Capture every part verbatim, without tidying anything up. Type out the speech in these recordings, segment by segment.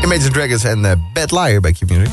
Imagine Dragons en uh, Bad Liar bij Q-Music.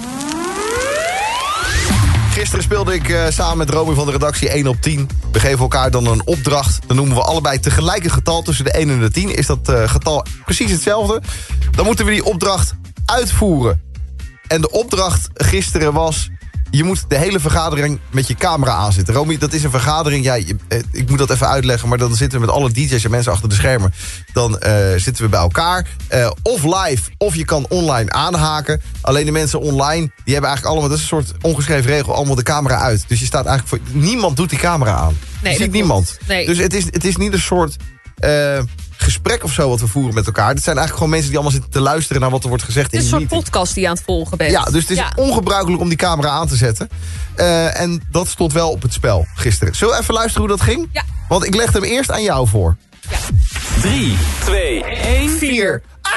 Gisteren speelde ik uh, samen met Romy van de redactie één op tien. We geven elkaar dan een opdracht. Dan noemen we allebei tegelijk een getal tussen de één en de tien. Is dat uh, getal precies hetzelfde? Dan moeten we die opdracht uitvoeren. En de opdracht gisteren was... je moet de hele vergadering met je camera aanzetten. Romy, dat is een vergadering. Ja, je, eh, ik moet dat even uitleggen. Maar dan zitten we met alle D J's en mensen achter de schermen. Dan uh, zitten we bij elkaar. Uh, of live, of je kan online aanhaken. Alleen de mensen online, die hebben eigenlijk allemaal... dat is een soort ongeschreven regel, allemaal de camera uit. Dus je staat eigenlijk voor... niemand doet die camera aan. Nee, je ziet niemand. Nee. Dus het is, het is niet een soort... Uh, gesprek of zo wat we voeren met elkaar. Het zijn eigenlijk gewoon mensen die allemaal zitten te luisteren naar wat er wordt gezegd in de meeting. Het is een soort podcast die je aan het volgen bent. Ja, dus het is ja. ongebruikelijk om die camera aan te zetten. Uh, en dat stond wel op het spel gisteren. Zullen we even luisteren hoe dat ging? Ja. Want ik legde hem eerst aan jou voor. Ja. drie, twee, één, vier. Ah!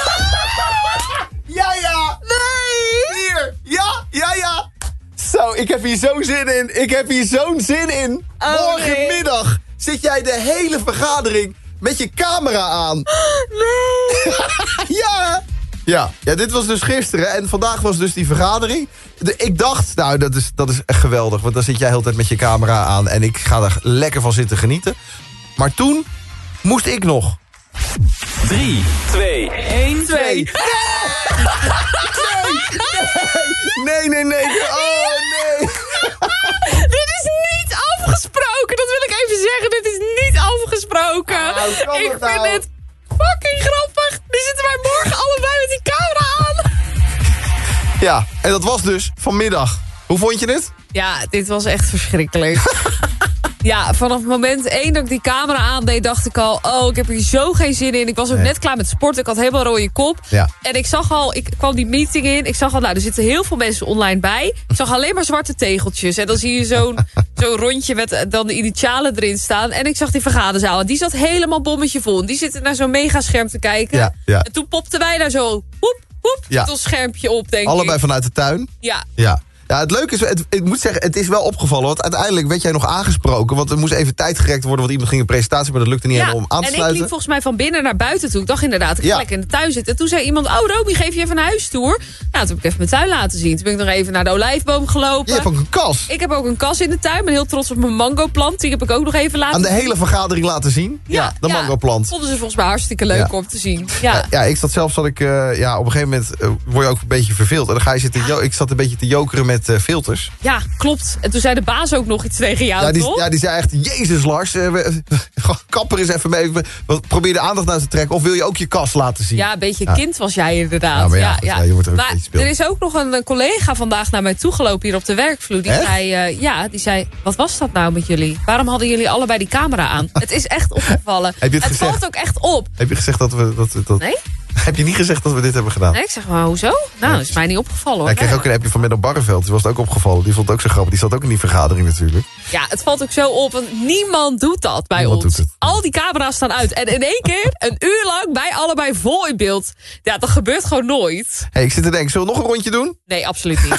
Ja, ja! Nee! Vier! Ja, ja, ja! Zo, ik heb hier zo'n zin in. Ik heb hier zo'n zin in. Oh, Morgenmiddag nee. zit jij de hele vergadering... met je camera aan. Nee. ja. ja. Ja, dit was dus gisteren. En vandaag was dus die vergadering. De, ik dacht, nou, dat is, dat is echt geweldig. Want dan zit jij de hele tijd met je camera aan. En ik ga er lekker van zitten genieten. Maar toen moest ik nog. drie, twee, één, twee. Nee. Nee, nee, nee. nee. Oh, nee. Dit is niet afgesproken. Dat wil ik even zeggen. Dit is niet afgesproken. Oh, ik vind nou? het fucking grappig. Nu zitten wij morgen allebei met die camera aan. Ja, en dat was dus vanmiddag. Hoe vond je dit? Ja, dit was echt verschrikkelijk. Ja, vanaf moment één dat ik die camera aandeed, dacht ik al... oh, ik heb hier zo geen zin in. Ik was ook nee. net klaar met sport. Ik had helemaal rode kop. Ja. En ik zag al, ik kwam die meeting in. Ik zag al, nou, er zitten heel veel mensen online bij. Ik zag alleen maar zwarte tegeltjes. En dan zie je zo'n zo'n rondje met dan de initialen erin staan. En ik zag die vergaderzaal. En die zat helemaal bommetje vol. En die zitten naar zo'n megascherm te kijken. Ja, ja. En toen popten wij daar zo, hoep, hoep, ja. met ons schermpje op, denk Allebei ik. vanuit de tuin? Ja. Ja. Ja, het leuke is, het, ik moet zeggen, het is wel opgevallen. Want uiteindelijk werd jij nog aangesproken. Want er moest even tijd gerekt worden, want iemand ging een presentatie... maar dat lukte niet ja, helemaal om aan te en sluiten. ik liep volgens mij van binnen naar buiten toe. Ik dacht inderdaad, ik ga ja. lekker in de tuin zitten. En toen zei iemand, oh Romy, geef je even een huistour? Nou, toen heb ik even mijn tuin laten zien. Toen ben ik nog even naar de olijfboom gelopen. Je hebt ook een kas. Ik heb ook een kas in de tuin. Ik ben heel trots op mijn mangoplant. Die heb ik ook nog even laten zien. Aan de hele vergadering laten zien? Ja, ja de ja, mangoplant. Vonden ze volgens mij hartstikke leuk ja. om te zien. Ja, ja, ja ik zat zelf, zat ik, uh, ja, op een gegeven moment uh, word je ook een beetje verveeld. En dan ga je zitten, ja. ik zat een beetje te jokeren met uh, filters. Ja, klopt. En toen zei de baas ook nog iets tegen jou, ja, die, toch? Ja, die zei echt, jezus Lars, uh, we, kapper eens even mee. Probeer de aandacht naar te trekken. Of wil je ook je kas laten zien? Ja, een beetje ja. kind was jij inderdaad. Ja, maar ja, ja, goed, ja. ja je wordt er ook maar een beetje speeld. Er is ook nog een, een collega vandaag naar mij toegelopen hier op de werkvloer. Die echt? zei, uh, ja, die zei, wat was dat nou met jullie? Waarom hadden jullie allebei die camera aan? Het is echt opgevallen. Heb je het het gezegd? valt ook echt op. Heb je gezegd dat we... Dat, dat... Nee? Heb je niet gezegd dat we dit hebben gedaan? Nee, ik zeg maar, hoezo? Nou, dat is mij niet opgevallen hoor. Ja, ik kreeg ook een appje van Menno Barreveld. Die was het ook opgevallen. Die vond het ook zo grappig. Die zat ook in die vergadering natuurlijk. Ja, het valt ook zo op. Want niemand doet dat bij niemand ons. Doet het. Al die camera's staan uit. En in één keer, een uur lang, bij allebei vol in beeld. Ja, dat gebeurt gewoon nooit. Hey, ik zit te denken, zullen we nog een rondje doen? Nee, absoluut niet.